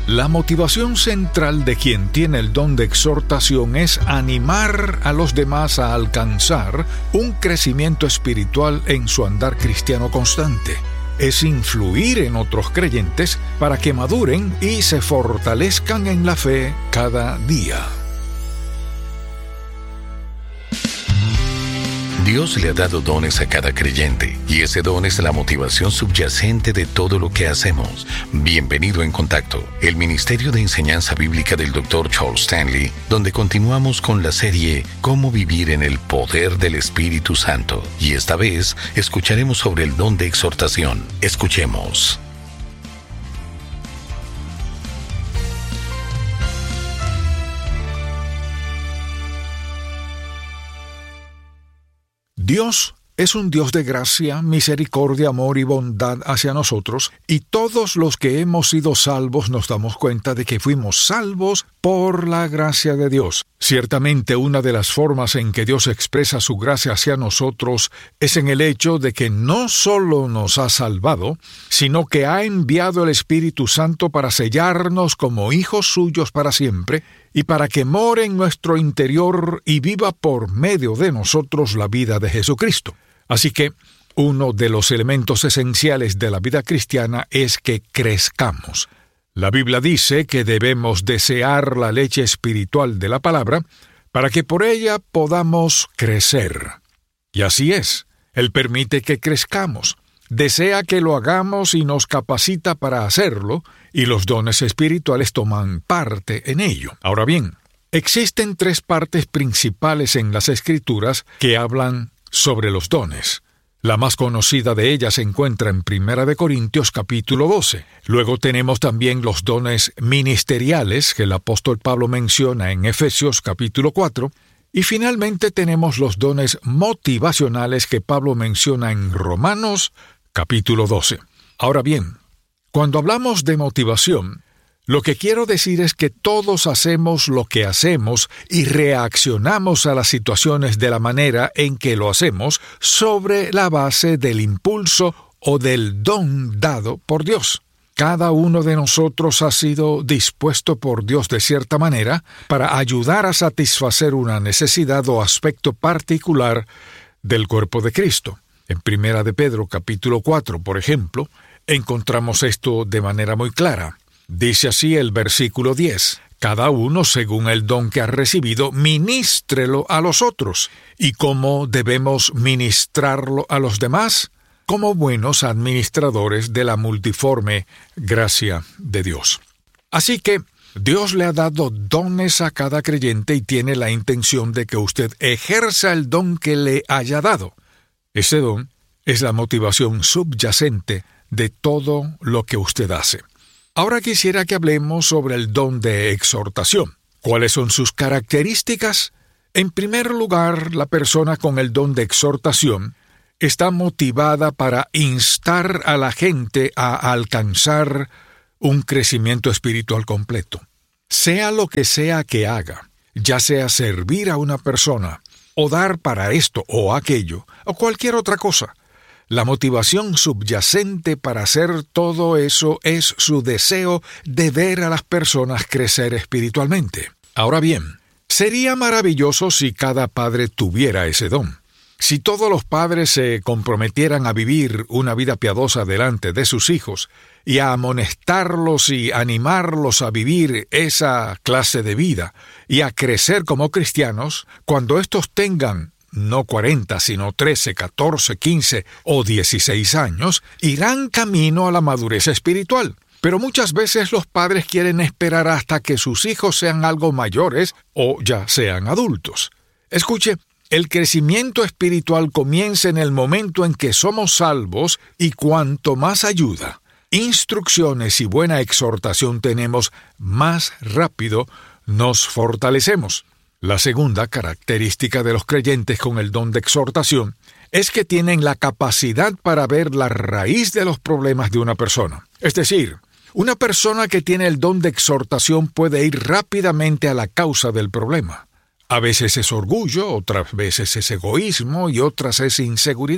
La motivación central de quien tiene el don de exhortación es animar a los demás a alcanzar un crecimiento espiritual en su andar cristiano constante. Es influir en otros creyentes para que maduren y se fortalezcan en la fe cada día. Dios le ha dado dones a cada creyente, y ese don es la motivación subyacente de todo lo que hacemos. Bienvenido en Contacto, el Ministerio de Enseñanza Bíblica del Dr. Charles Stanley, donde continuamos con la serie Cómo vivir en el poder del Espíritu Santo. Y esta vez escucharemos sobre el don de exhortación. Escuchemos. Dios es un Dios de gracia, misericordia, amor y bondad hacia nosotros, y todos los que hemos sido salvos nos damos cuenta de que fuimos salvos por la gracia de Dios. Ciertamente, una de las formas en que Dios expresa su gracia hacia nosotros es en el hecho de que no solo nos ha salvado, sino que ha enviado el Espíritu Santo para sellarnos como hijos suyos para siempre, y para que more en nuestro interior y viva por medio de nosotros la vida de Jesucristo. Así que uno de los elementos esenciales de la vida cristiana es que crezcamos. La Biblia dice que debemos desear la leche espiritual de la palabra para que por ella podamos crecer. Y así es, Él permite que crezcamos. Desea que lo hagamos y nos capacita para hacerlo, y los dones espirituales toman parte en ello. Ahora bien, existen 3 partes principales en las Escrituras que hablan sobre los dones. La más conocida de ellas se encuentra en 1 Corintios capítulo 12. Luego tenemos también los dones ministeriales que el apóstol Pablo menciona en Efesios capítulo 4. Y finalmente tenemos los dones motivacionales que Pablo menciona en Romanos capítulo 12. Ahora bien, cuando hablamos de motivación, lo que quiero decir es que todos hacemos lo que hacemos y reaccionamos a las situaciones de la manera en que lo hacemos sobre la base del impulso o del don dado por Dios. Cada uno de nosotros ha sido dispuesto por Dios de cierta manera para ayudar a satisfacer una necesidad o aspecto particular del cuerpo de Cristo. En 1 de Pedro capítulo 4, por ejemplo, encontramos esto de manera muy clara. Dice así el versículo 10: Cada uno, según el don que ha recibido, ministrelo a los otros. ¿Y cómo debemos ministrarlo a los demás? Como buenos administradores de la multiforme gracia de Dios. Así que Dios le ha dado dones a cada creyente y tiene la intención de que usted ejerza el don que le haya dado. Ese don es la motivación subyacente de todo lo que usted hace. Ahora quisiera que hablemos sobre el don de exhortación. ¿Cuáles son sus características? En primer lugar, la persona con el don de exhortación está motivada para instar a la gente a alcanzar un crecimiento espiritual completo. Sea lo que sea que haga, ya sea servir a una persona, o dar para esto o aquello, o cualquier otra cosa, la motivación subyacente para hacer todo eso es su deseo de ver a las personas crecer espiritualmente. Ahora bien, sería maravilloso si cada padre tuviera ese don. Si todos los padres se comprometieran a vivir una vida piadosa delante de sus hijos y a amonestarlos y animarlos a vivir esa clase de vida y a crecer como cristianos, cuando estos tengan no 40, sino 13, 14, 15 o 16 años, irán camino a la madurez espiritual. Pero muchas veces los padres quieren esperar hasta que sus hijos sean algo mayores o ya sean adultos. Escuche, el crecimiento espiritual comienza en el momento en que somos salvos, y cuanto más ayuda, instrucciones y buena exhortación tenemos, más rápido nos fortalecemos. La segunda característica de los creyentes con el don de exhortación es que tienen la capacidad para ver la raíz de los problemas de una persona. Es decir, una persona que tiene el don de exhortación puede ir rápidamente a la causa del problema. A veces es orgullo, otras veces es egoísmo y otras es inseguridad.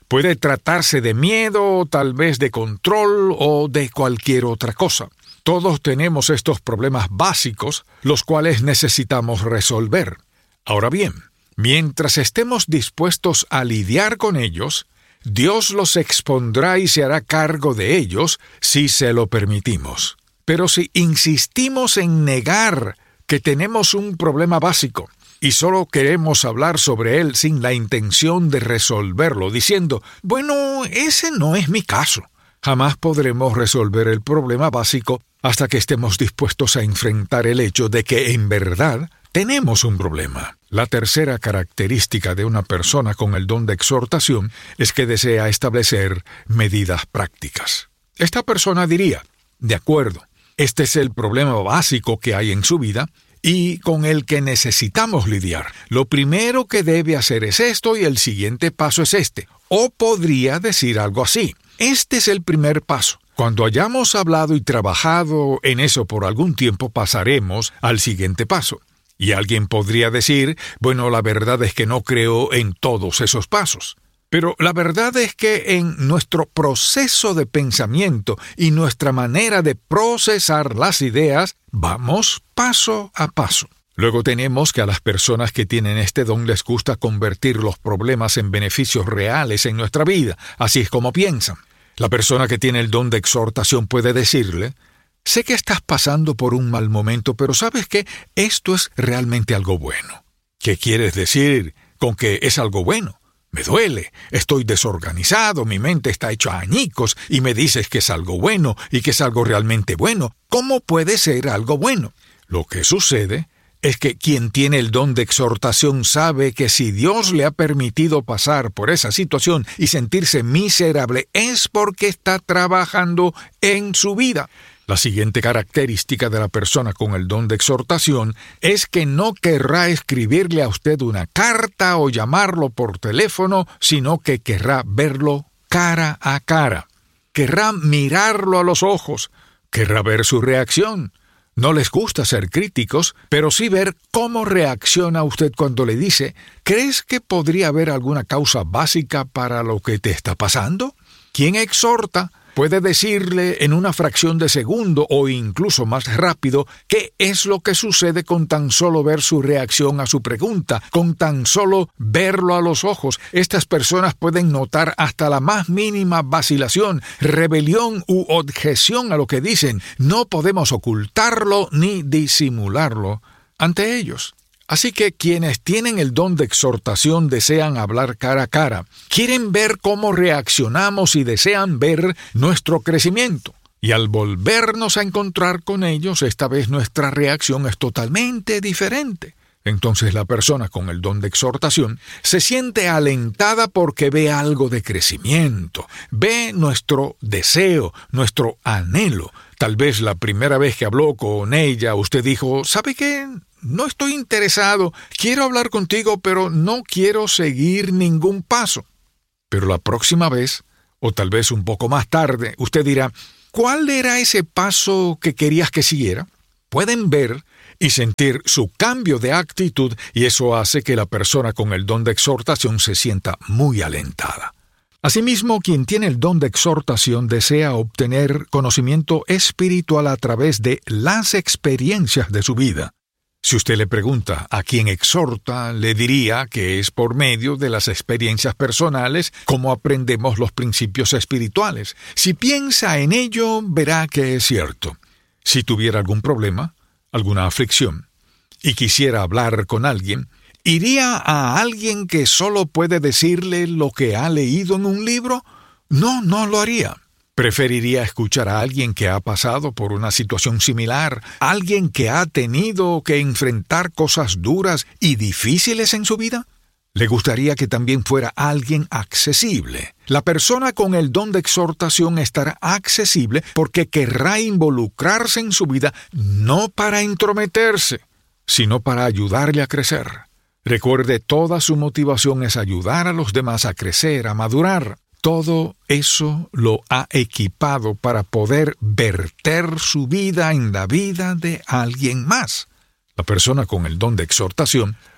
Puede tratarse de miedo, tal vez de control o de cualquier otra cosa. Todos tenemos estos problemas básicos, los cuales necesitamos resolver. Ahora bien, mientras estemos dispuestos a lidiar con ellos, Dios los expondrá y se hará cargo de ellos si se lo permitimos. Pero si insistimos en negar que tenemos un problema básico y solo queremos hablar sobre él sin la intención de resolverlo, diciendo, bueno, ese no es mi caso, jamás podremos resolver el problema básico hasta que estemos dispuestos a enfrentar el hecho de que en verdad tenemos un problema. La tercera característica de una persona con el don de exhortación es que desea establecer medidas prácticas. Esta persona diría, de acuerdo, este es el problema básico que hay en su vida y con el que necesitamos lidiar. Lo primero que debe hacer es esto y el siguiente paso es este. O podría decir algo así. Este es el primer paso. Cuando hayamos hablado y trabajado en eso por algún tiempo, pasaremos al siguiente paso. Y alguien podría decir, bueno, la verdad es que no creo en todos esos pasos. Pero la verdad es que en nuestro proceso de pensamiento y nuestra manera de procesar las ideas, vamos paso a paso. Luego tenemos que a las personas que tienen este don les gusta convertir los problemas en beneficios reales en nuestra vida. Así es como piensan. La persona que tiene el don de exhortación puede decirle, sé que estás pasando por un mal momento, pero ¿sabes qué? Esto es realmente algo bueno. ¿Qué quieres decir con que es algo bueno? Me duele, estoy desorganizado, mi mente está hecha añicos y me dices que es algo bueno y que es algo realmente bueno. ¿Cómo puede ser algo bueno? Lo que sucede es que quien tiene el don de exhortación sabe que si Dios le ha permitido pasar por esa situación y sentirse miserable es porque está trabajando en su vida. La siguiente característica de la persona con el don de exhortación es que no querrá escribirle a usted una carta o llamarlo por teléfono, sino que querrá verlo cara a cara. Querrá mirarlo a los ojos, querrá ver su reacción. No les gusta ser críticos, pero sí ver cómo reacciona usted cuando le dice, ¿crees que podría haber alguna causa básica para lo que te está pasando? Quien exhorta puede decirle en una fracción de segundo o incluso más rápido qué es lo que sucede con tan solo ver su reacción a su pregunta, con tan solo verlo a los ojos. Estas personas pueden notar hasta la más mínima vacilación, rebelión u objeción a lo que dicen. No podemos ocultarlo ni disimularlo ante ellos. Así que quienes tienen el don de exhortación desean hablar cara a cara, quieren ver cómo reaccionamos y desean ver nuestro crecimiento. Y al volvernos a encontrar con ellos, esta vez nuestra reacción es totalmente diferente. Entonces la persona con el don de exhortación se siente alentada porque ve algo de crecimiento, ve nuestro deseo, nuestro anhelo. Tal vez la primera vez que habló con ella, usted dijo, ¿sabe qué? No estoy interesado, quiero hablar contigo, pero no quiero seguir ningún paso. Pero la próxima vez, o tal vez un poco más tarde, usted dirá, ¿cuál era ese paso que querías que siguiera? Pueden ver y sentir su cambio de actitud y eso hace que la persona con el don de exhortación se sienta muy alentada. Asimismo, quien tiene el don de exhortación desea obtener conocimiento espiritual a través de las experiencias de su vida. Si usted le pregunta a quién exhorta, le diría que es por medio de las experiencias personales como aprendemos los principios espirituales. Si piensa en ello, verá que es cierto. Si tuviera algún problema, alguna aflicción, y quisiera hablar con alguien, ¿iría a alguien que solo puede decirle lo que ha leído en un libro? No lo haría. ¿Preferiría escuchar a alguien que ha pasado por una situación similar, alguien que ha tenido que enfrentar cosas duras y difíciles en su vida? ¿Le gustaría que también fuera alguien accesible? La persona con el don de exhortación estará accesible porque querrá involucrarse en su vida no para entrometerse, sino para ayudarle a crecer. Recuerde, toda su motivación es ayudar a los demás a crecer, a madurar. Todo eso lo ha equipado para poder verter su vida en la vida de alguien más. La persona con el don de exhortación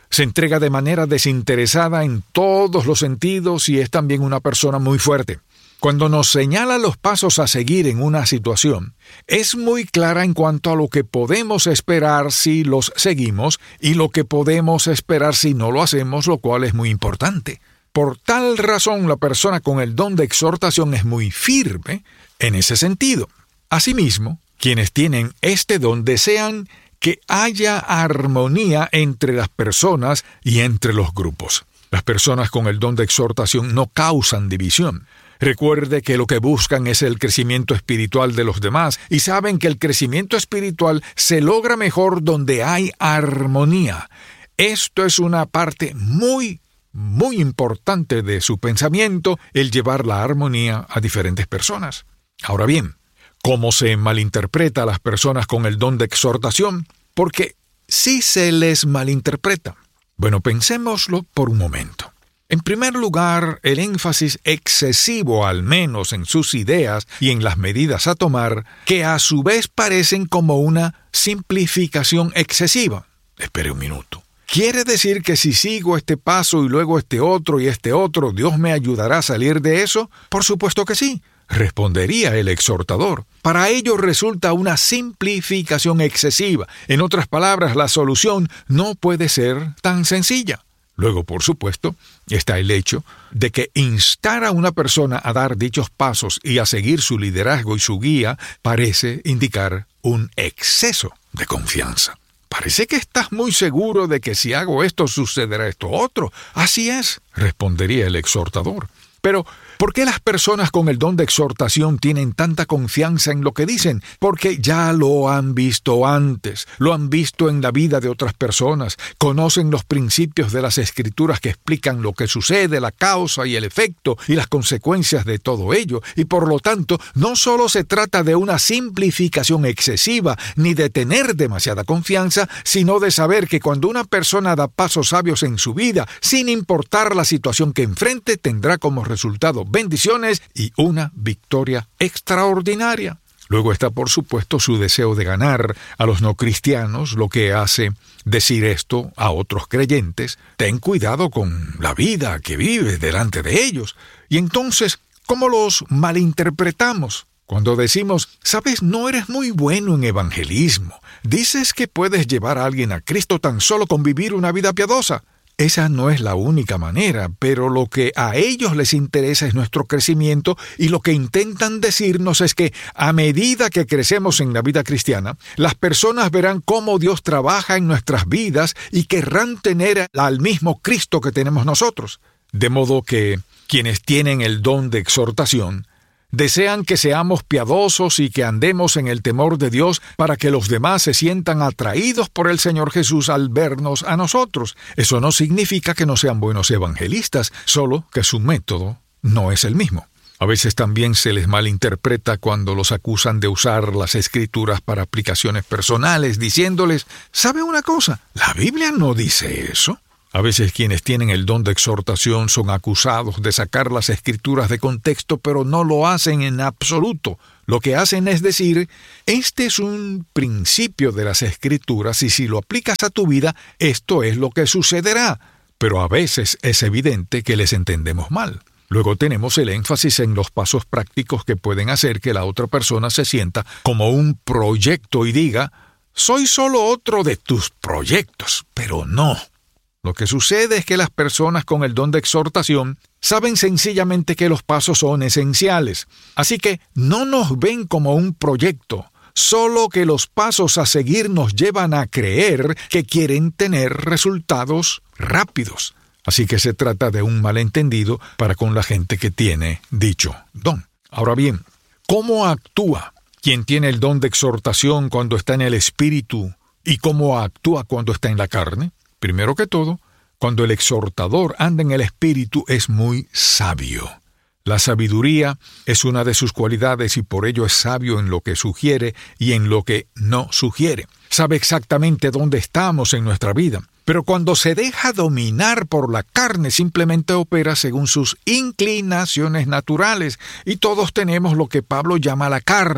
Se entrega de manera desinteresada en todos los sentidos y es también una persona muy fuerte. Cuando nos señala los pasos a seguir en una situación, es muy clara en cuanto a lo que podemos esperar si los seguimos y lo que podemos esperar si no lo hacemos, lo cual es muy importante. Por tal razón, la persona con el don de exhortación es muy firme en ese sentido. Asimismo, quienes tienen este don desean que haya armonía entre las personas y entre los grupos. Las personas con el don de exhortación no causan división. Recuerde que lo que buscan es el crecimiento espiritual de los demás y saben que el crecimiento espiritual se logra mejor donde hay armonía. Esto es una parte muy importante de su pensamiento, el llevar la armonía a diferentes personas. Ahora bien, ¿cómo se malinterpreta a las personas con el don de exhortación? Porque sí se les malinterpreta. Bueno, pensémoslo por un momento. En primer lugar, el énfasis excesivo, al menos en sus ideas y en las medidas a tomar, que a su vez parecen como una simplificación excesiva. Espere un minuto. ¿Quiere decir que si sigo este paso y luego este otro y este otro, Dios me ayudará a salir de eso? Por supuesto que sí, respondería el exhortador. Para ello resulta una simplificación excesiva. En otras palabras, la solución no puede ser tan sencilla. Luego, por supuesto, está el hecho de que instar a una persona a dar dichos pasos y a seguir su liderazgo y su guía parece indicar un exceso de confianza. Parece que estás muy seguro de que si hago esto sucederá esto otro. Así es, respondería el exhortador. Pero, ¿por qué las personas con el don de exhortación tienen tanta confianza en lo que dicen? Porque ya lo han visto antes, lo han visto en la vida de otras personas, conocen los principios de las Escrituras que explican lo que sucede, la causa y el efecto y las consecuencias de todo ello, y por lo tanto, no solo se trata de una simplificación excesiva, ni de tener demasiada confianza, sino de saber que cuando una persona da pasos sabios en su vida, sin importar la situación que enfrente, tendrá como resultado bendiciones y una victoria extraordinaria. Luego está, por supuesto, su deseo de ganar a los no cristianos, lo que hace decir esto a otros creyentes: ten cuidado con la vida que vives delante de ellos. Y entonces, ¿cómo los malinterpretamos? Cuando decimos, sabes, no eres muy bueno en evangelismo. Dices que puedes llevar a alguien a Cristo tan solo con vivir una vida piadosa. Esa no es la única manera, pero lo que a ellos les interesa es nuestro crecimiento y lo que intentan decirnos es que a medida que crecemos en la vida cristiana, las personas verán cómo Dios trabaja en nuestras vidas y querrán tener al mismo Cristo que tenemos nosotros. De modo que quienes tienen el don de exhortación desean que seamos piadosos y que andemos en el temor de Dios para que los demás se sientan atraídos por el Señor Jesús al vernos a nosotros. Eso no significa que no sean buenos evangelistas, solo que su método no es el mismo. A veces también se les malinterpreta cuando los acusan de usar las Escrituras para aplicaciones personales, diciéndoles, ¿sabe una cosa? La Biblia no dice eso. A veces quienes tienen el don de exhortación son acusados de sacar las Escrituras de contexto, pero no lo hacen en absoluto. Lo que hacen es decir, este es un principio de las Escrituras y si lo aplicas a tu vida, esto es lo que sucederá. Pero a veces es evidente que les entendemos mal. Luego tenemos el énfasis en los pasos prácticos que pueden hacer que la otra persona se sienta como un proyecto y diga, soy solo otro de tus proyectos, pero no. Lo que sucede es que las personas con el don de exhortación saben sencillamente que los pasos son esenciales. Así que no nos ven como un proyecto, solo que los pasos a seguir nos llevan a creer que quieren tener resultados rápidos. Así que se trata de un malentendido para con la gente que tiene dicho don. Ahora bien, ¿cómo actúa quien tiene el don de exhortación cuando está en el espíritu y cómo actúa cuando está en la carne? Primero que todo, cuando el exhortador anda en el espíritu es muy sabio. La sabiduría es una de sus cualidades y por ello es sabio en lo que sugiere y en lo que no sugiere. Sabe exactamente dónde estamos en nuestra vida. Pero cuando se deja dominar por la carne, simplemente opera según sus inclinaciones naturales. Y todos tenemos lo que Pablo llama la carne.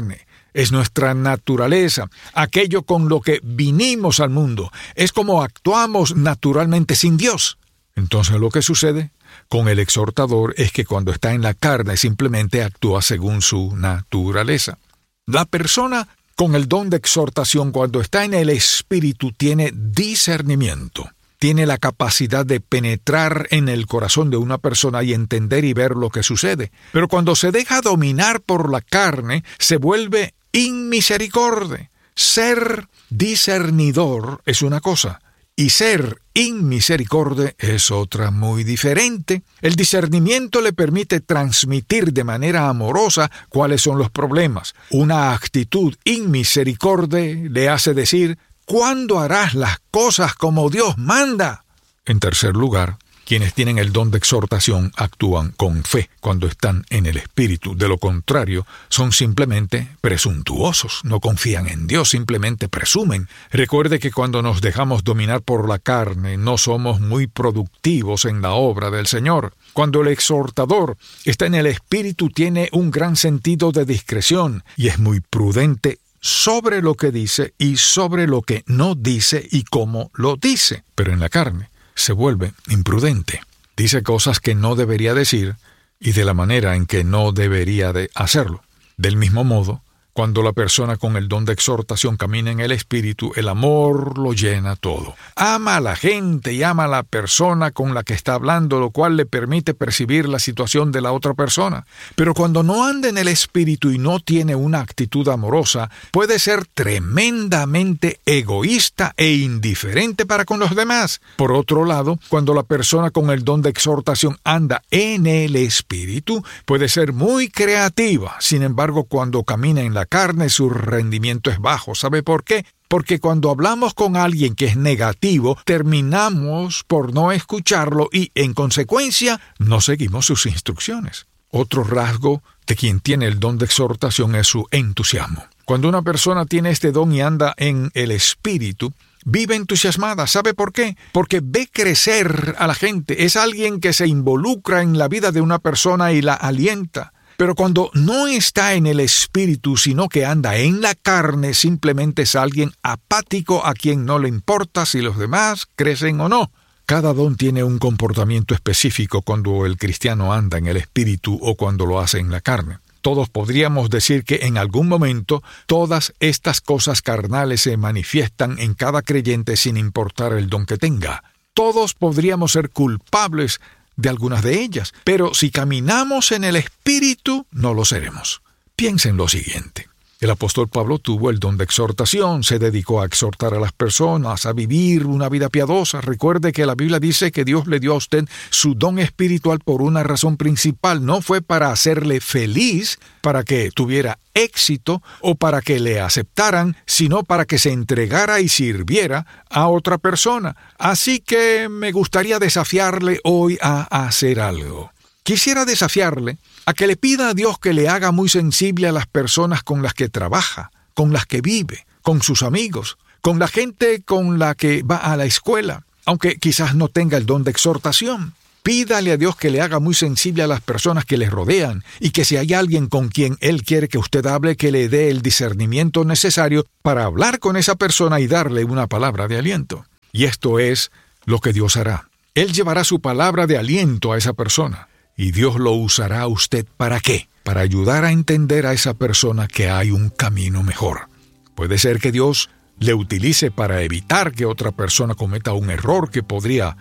Es nuestra naturaleza, aquello con lo que vinimos al mundo. Es como actuamos naturalmente sin Dios. Entonces lo que sucede con el exhortador es que cuando está en la carne simplemente actúa según su naturaleza. La persona con el don de exhortación cuando está en el Espíritu tiene discernimiento. Tiene la capacidad de penetrar en el corazón de una persona y entender y ver lo que sucede. Pero cuando se deja dominar por la carne, se vuelve inmisericorde. Ser discernidor es una cosa, y ser inmisericorde es otra muy diferente. El discernimiento le permite transmitir de manera amorosa cuáles son los problemas. Una actitud inmisericorde le hace decir: ¿cuándo harás las cosas como Dios manda? En tercer lugar, quienes tienen el don de exhortación actúan con fe cuando están en el Espíritu. De lo contrario, son simplemente presuntuosos. No confían en Dios, simplemente presumen. Recuerde que cuando nos dejamos dominar por la carne, no somos muy productivos en la obra del Señor. Cuando el exhortador está en el Espíritu, tiene un gran sentido de discreción y es muy prudente sobre lo que dice y sobre lo que no dice y cómo lo dice. Pero en la carne se vuelve imprudente. Dice cosas que no debería decir y de la manera en que no debería de hacerlo. Del mismo modo, cuando la persona con el don de exhortación camina en el Espíritu, el amor lo llena todo. Ama a la gente y ama a la persona con la que está hablando, lo cual le permite percibir la situación de la otra persona. Pero cuando no anda en el Espíritu y no tiene una actitud amorosa, puede ser tremendamente egoísta e indiferente para con los demás. Por otro lado, cuando la persona con el don de exhortación anda en el Espíritu, puede ser muy creativa. Sin embargo, cuando camina en la carne, su rendimiento es bajo. ¿Sabe por qué? Porque cuando hablamos con alguien que es negativo, terminamos por no escucharlo y, en consecuencia, no seguimos sus instrucciones. Otro rasgo de quien tiene el don de exhortación es su entusiasmo. Cuando una persona tiene este don y anda en el Espíritu, vive entusiasmada. ¿Sabe por qué? Porque ve crecer a la gente. Es alguien que se involucra en la vida de una persona y la alienta. Pero cuando no está en el Espíritu, sino que anda en la carne, simplemente es alguien apático a quien no le importa si los demás crecen o no. Cada don tiene un comportamiento específico cuando el cristiano anda en el Espíritu o cuando lo hace en la carne. Todos podríamos decir que en algún momento todas estas cosas carnales se manifiestan en cada creyente sin importar el don que tenga. Todos podríamos ser culpables de algunas de ellas, pero si caminamos en el Espíritu, no lo seremos. Piensen lo siguiente. El apóstol Pablo tuvo el don de exhortación, se dedicó a exhortar a las personas, a vivir una vida piadosa. Recuerde que la Biblia dice que Dios le dio a usted su don espiritual por una razón principal. No fue para hacerle feliz, para que tuviera éxito o para que le aceptaran, sino para que se entregara y sirviera a otra persona. Así que me gustaría desafiarle hoy a hacer algo. Quisiera desafiarle a que le pida a Dios que le haga muy sensible a las personas con las que trabaja, con las que vive, con sus amigos, con la gente con la que va a la escuela, aunque quizás no tenga el don de exhortación. Pídale a Dios que le haga muy sensible a las personas que le rodean y que si hay alguien con quien Él quiere que usted hable, que le dé el discernimiento necesario para hablar con esa persona y darle una palabra de aliento. Y esto es lo que Dios hará. Él llevará su palabra de aliento a esa persona. Y Dios lo usará a usted ¿para qué? Para ayudar a entender a esa persona que hay un camino mejor. Puede ser que Dios le utilice para evitar que otra persona cometa un error que podría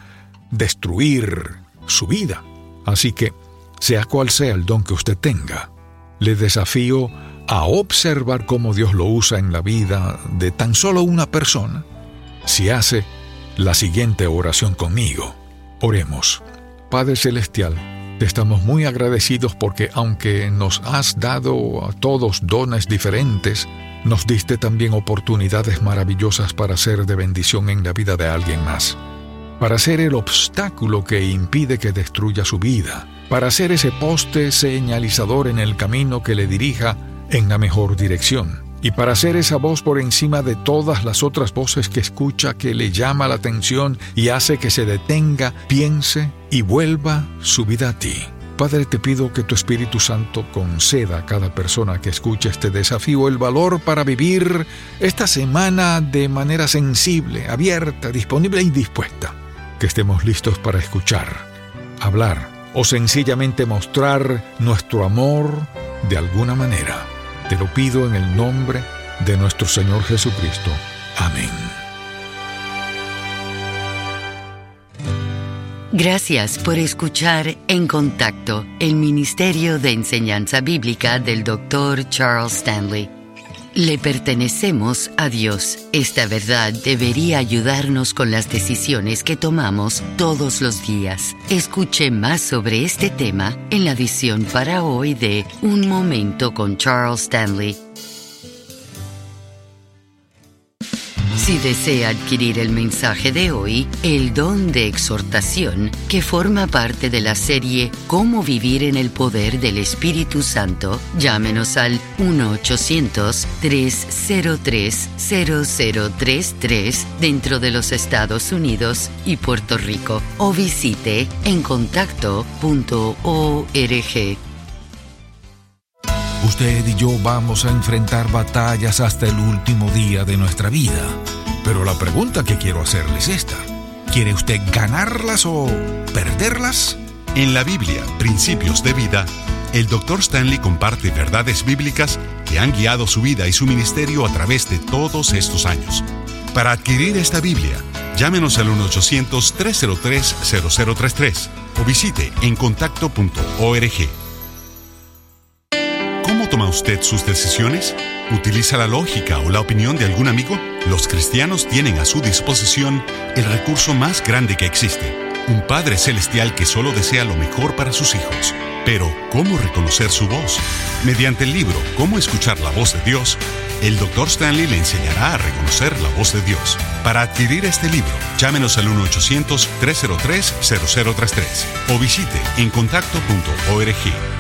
destruir su vida. Así que, sea cual sea el don que usted tenga, le desafío a observar cómo Dios lo usa en la vida de tan solo una persona. Si hace la siguiente oración conmigo. Oremos. Padre Celestial, te estamos muy agradecidos porque aunque nos has dado a todos dones diferentes, nos diste también oportunidades maravillosas para ser de bendición en la vida de alguien más. Para ser el obstáculo que impide que destruya su vida. Para ser ese poste señalizador en el camino que le dirija en la mejor dirección. Y para ser esa voz por encima de todas las otras voces que escucha, que le llama la atención y hace que se detenga, piense y vuelva su vida a ti. Padre, te pido que tu Espíritu Santo conceda a cada persona que escuche este desafío el valor para vivir esta semana de manera sensible, abierta, disponible y dispuesta. Que estemos listos para escuchar, hablar o sencillamente mostrar nuestro amor de alguna manera. Te lo pido en el nombre de nuestro Señor Jesucristo. Amén. Gracias por escuchar En Contacto, el Ministerio de Enseñanza Bíblica del Dr. Charles Stanley. Le pertenecemos a Dios. Esta verdad debería ayudarnos con las decisiones que tomamos todos los días. Escuche más sobre este tema en la edición para hoy de Un Momento con Charles Stanley. Si desea adquirir el mensaje de hoy, el don de exhortación, que forma parte de la serie Cómo vivir en el poder del Espíritu Santo, llámenos al 1-800-303-0033 dentro de los Estados Unidos y Puerto Rico o visite encontacto.org. Usted y yo vamos a enfrentar batallas hasta el último día de nuestra vida. Pero la pregunta que quiero hacerle es esta: ¿quiere usted ganarlas o perderlas? En la Biblia, Principios de Vida, el Dr. Stanley comparte verdades bíblicas que han guiado su vida y su ministerio a través de todos estos años. Para adquirir esta Biblia, llámenos al 1-800-303-0033 o visite encontacto.org. ¿Cómo toma usted sus decisiones? ¿Utiliza la lógica o la opinión de algún amigo? Los cristianos tienen a su disposición el recurso más grande que existe, un Padre Celestial que solo desea lo mejor para sus hijos. Pero, ¿cómo reconocer su voz? Mediante el libro Cómo escuchar la voz de Dios, el Dr. Stanley le enseñará a reconocer la voz de Dios. Para adquirir este libro, llámenos al 1-800-303-0033 o visite encontacto.org.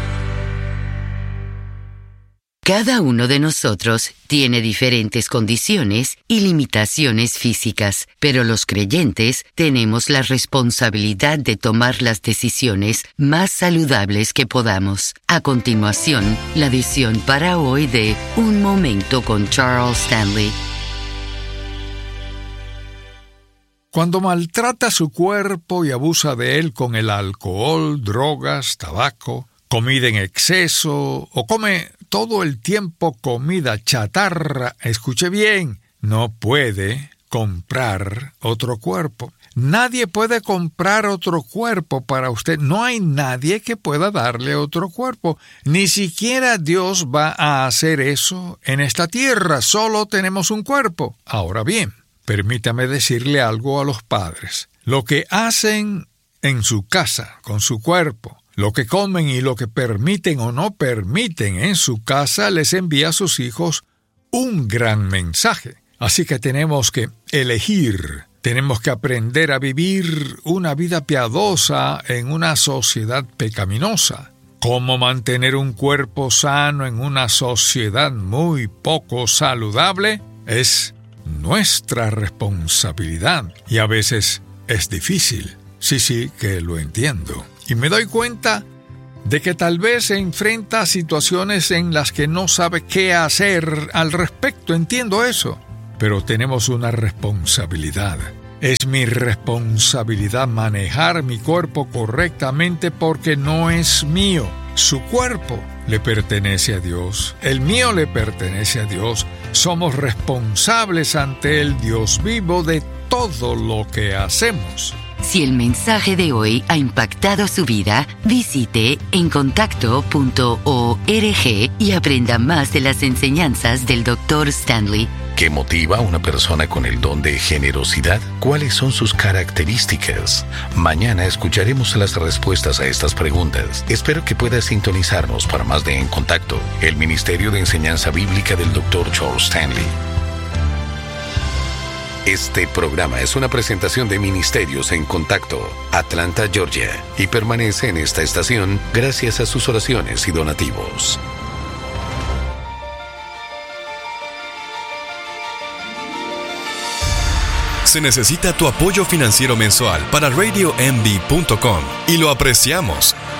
Cada uno de nosotros tiene diferentes condiciones y limitaciones físicas, pero los creyentes tenemos la responsabilidad de tomar las decisiones más saludables que podamos. A continuación, la edición para hoy de Un Momento con Charles Stanley. Cuando maltrata su cuerpo y abusa de él con el alcohol, drogas, tabaco, comida en exceso o come todo el tiempo comida chatarra, escuche bien, no puede comprar otro cuerpo. Nadie puede comprar otro cuerpo para usted. No hay nadie que pueda darle otro cuerpo. Ni siquiera Dios va a hacer eso en esta tierra. Solo tenemos un cuerpo. Ahora bien, permítame decirle algo a los padres. Lo que hacen en su casa con su cuerpo, lo que comen y lo que permiten o no permiten en su casa les envía a sus hijos un gran mensaje. Así que tenemos que elegir, tenemos que aprender a vivir una vida piadosa en una sociedad pecaminosa. ¿Cómo mantener un cuerpo sano en una sociedad muy poco saludable? Es nuestra responsabilidad y a veces es difícil. Sí, que lo entiendo. Y me doy cuenta de que tal vez se enfrenta a situaciones en las que no sabe qué hacer al respecto. Entiendo eso. Pero tenemos una responsabilidad. Es mi responsabilidad manejar mi cuerpo correctamente porque no es mío. Su cuerpo le pertenece a Dios. El mío le pertenece a Dios. Somos responsables ante el Dios vivo de todo lo que hacemos. Si el mensaje de hoy ha impactado su vida, visite encontacto.org y aprenda más de las enseñanzas del Dr. Stanley. ¿Qué motiva a una persona con el don de generosidad? ¿Cuáles son sus características? Mañana escucharemos las respuestas a estas preguntas. Espero que pueda sintonizarnos para más de En Contacto, el Ministerio de Enseñanza Bíblica del Dr. Charles Stanley. Este programa es una presentación de Ministerios en Contacto, Atlanta, Georgia, y permanece en esta estación gracias a sus oraciones y donativos. Se necesita tu apoyo financiero mensual para RadioMD.com y lo apreciamos.